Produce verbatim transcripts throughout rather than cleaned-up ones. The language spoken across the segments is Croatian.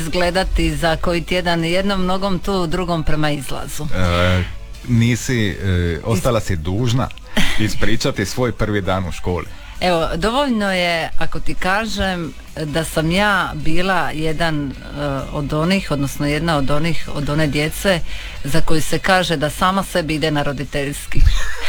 izgledati za koji tjedan, jednom nogom tu, drugom prema izlazu. E, nisi, e, ostala si dužna ispričati svoj prvi dan u školi. Evo, dovoljno je ako ti kažem da sam ja bila jedan uh, od onih, odnosno jedna od onih, od one djece za koju se kaže da sama sebi ide na roditeljski.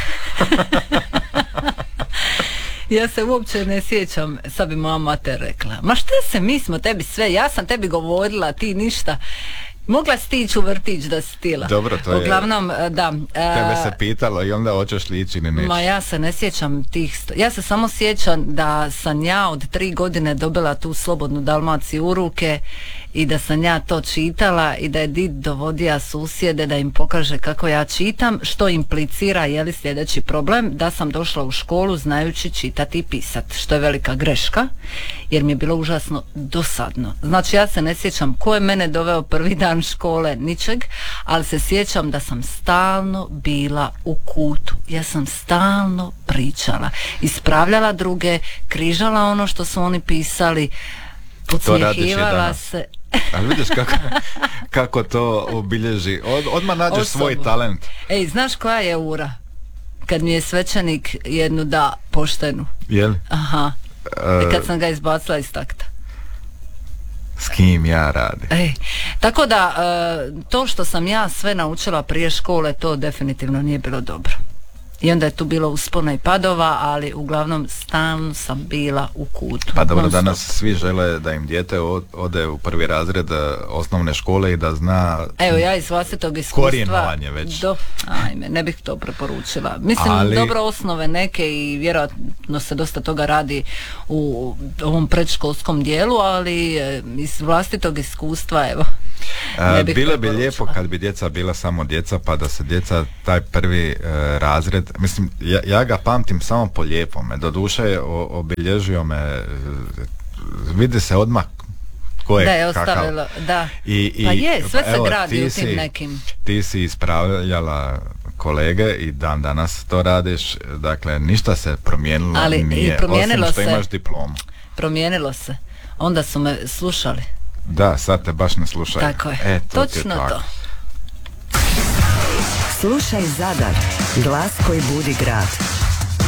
Ja se uopće ne sjećam, sad bi moja mater rekla, ma šta se, mi smo tebi sve, ja sam tebi govorila, ti ništa. Mogla si ti ići u vrtić da si tila. Dobro, to je. Uglavnom, da. Tebe se pitalo i onda hoćeš li ići ili neći. Ma ja se ne sjećam tih, sto... ja se samo sjećam da sam ja od tri godine dobila tu Slobodnu Dalmaciju u ruke i da sam ja to čitala i da je did dovodija susjede da im pokaže kako ja čitam, što implicira, je li sljedeći problem, da sam došla u školu znajući čitati i pisati, što je velika greška, jer mi je bilo užasno dosadno. Znači ja se ne sjećam ko je mene doveo prvi dan škole, ničeg, ali se sjećam da sam stalno bila u kutu. Ja sam stalno pričala, ispravljala druge, križala ono što su oni pisali, podsmjehivala se. Ali vidiš kako, kako to obilježi. Od, odmah nađeš Osobu. svoj talent. Ej, znaš koja je ura? Kad mi je svećenik jednu da poštenu. Jel? Aha. Uh, kad sam ga izbacila iz takta. S kim ja radim? Ej, tako da, uh, to što sam ja sve naučila prije škole, to definitivno nije bilo dobro. I onda je tu bilo uspona i padova, ali uglavnom stalno sam bila u kutu. Pa dobro, danas svi žele da im dijete ode u prvi razred osnovne škole i da zna. Evo, ja iz vlastitog iskustva korijenovanje već. Do, ajme, ne bih to preporučila. Mislim, ali dobro osnove neke i vjerojatno se dosta toga radi u ovom predškolskom dijelu, ali iz vlastitog iskustva, evo. Uh, bilo bi lijepo kad bi djeca bila samo djeca, pa da se djeca taj prvi uh, razred, mislim, ja, ja ga pamtim samo po lijepome, doduše obilježio me, uh, vidi se odmah ko je, da je kakav. Ostavilo, da. I, i, pa je, sve se evo, gradi u si, tim nekim. Ti si ispravljala kolege i dan danas to radiš, dakle ništa se promijenilo ali nije, promijenilo osim što se, imaš diplomu. Promijenilo se, onda su me slušali. Da, sad te baš ne slušaju. Tako je, e, to točno je to. Slušaj Zadar, glas koji budi grad.